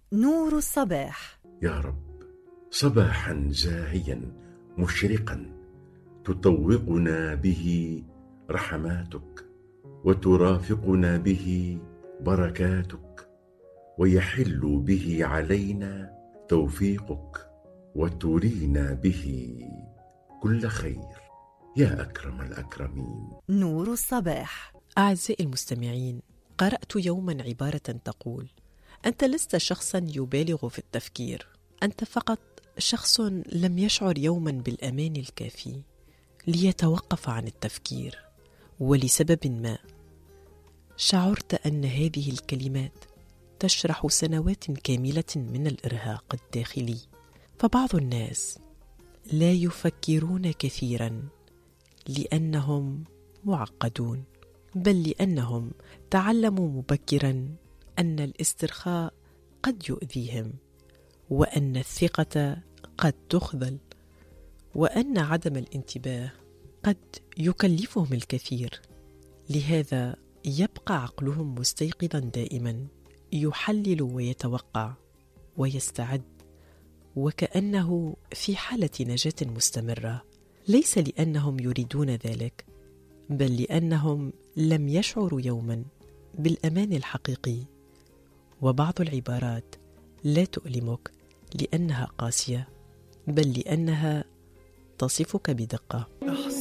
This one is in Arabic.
نور الصباح. يا رب، صباحا زاهيا مشرقا تطوقنا به رحماتك، وترافقنا به بركاتك، ويحل به علينا توفيقك، وترينا به كل خير يا أكرم الأكرمين. نور الصباح. أعزائي المستمعين، قرأت يوما عبارة تقول: أنت لست شخصا يبالغ في التفكير، أنت فقط شخص لم يشعر يوما بالأمان الكافي ليتوقف عن التفكير، ولسبب ما شعرت أن هذه الكلمات تشرح سنوات كاملة من الإرهاق الداخلي. فبعض الناس لا يفكرون كثيرا لأنهم معقدون، بل لأنهم تعلموا مبكرا أن الاسترخاء قد يؤذيهم، وأن الثقة قد تخذل، وأن عدم الانتباه قد يكلفهم الكثير. لهذا يبقى عقلهم مستيقظا دائما، يحلل ويتوقع ويستعد، وكأنه في حالة نجاة مستمرة، ليس لأنهم يريدون ذلك، بل لأنهم لم يشعروا يوما بالأمان الحقيقي. وبعض العبارات لا تؤلمك لأنها قاسية، بل لأنها تصفك بدقة.